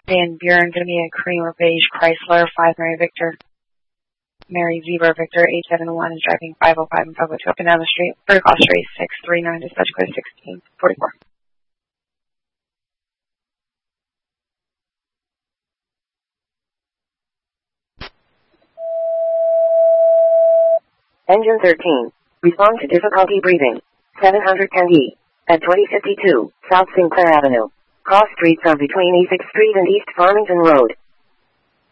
Van Buren, Demiah Creamer Beige Chrysler, 5 Mary Victor. Mary Zebra Victor 871 is driving 505 and 502 up and down the street. Vertical cross race 639, dispatch code 1644. Engine 13. Respond to difficulty breathing. 710E. At 2052, South Sinclair Avenue. Cross streets are between E6 Street and East Farmington Road.